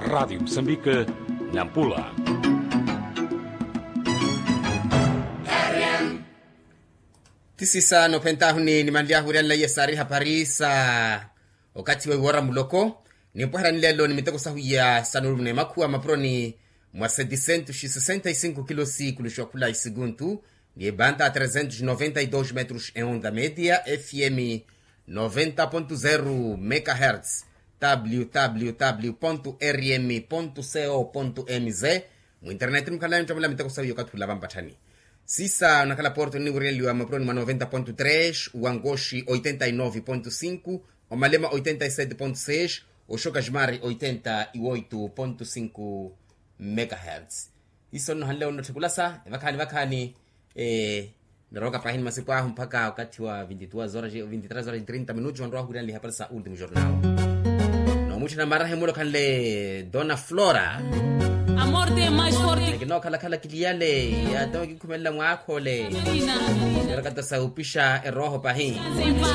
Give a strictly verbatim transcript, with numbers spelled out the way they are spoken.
Rádio Moçambique, Nampula. Tisisa no pentahuni ni mandia hurian la yesari haparisa wakati wewora muloko ni mpahara nilelo ni miteko sahuya sanurumne makuwa maproni mwasedicentos sessenta e cinco kilosi kulishwa kula isiguntu ni banda trezentos e noventa e dois metros em onda média F M noventa ponto zero megahertz w w w ponto r m ponto co ponto m z mu internet mkala mtamala miteko sahuya katula bambatani sisa nakala porto ni ureliwa maproni ma noventa ponto três uangoshi oitenta e nove ponto cinco omalema oitenta e sete ponto seis oshokajmari oitenta e oito ponto cinco megahertz. Iso no hanleo no tukulasa vakani vakani eh naroka pahini masiku ahu mpaka wakati wa vinte e duas horas vinte e três horas e trinta minutos wandoa hurali hapa sa último jornal. No mucho na marahe mulo kanle Dona Flora amor de mais forte no kala kala kiliale ya dogi kumela mwako le. Ndio kata saupisha eroho pahini.